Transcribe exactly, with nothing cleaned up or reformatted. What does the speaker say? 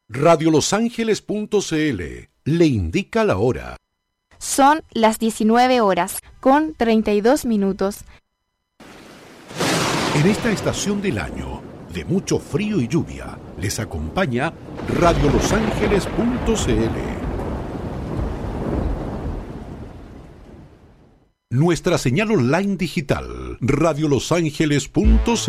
Radio Los Ángeles punto c l le indica la hora. Son las diecinueve horas con treinta y dos minutos. En esta estación del año, de mucho frío y lluvia, les acompaña Radio Los Ángeles punto c l. Nuestra señal online digital, Radio Los Ángeles punto c l.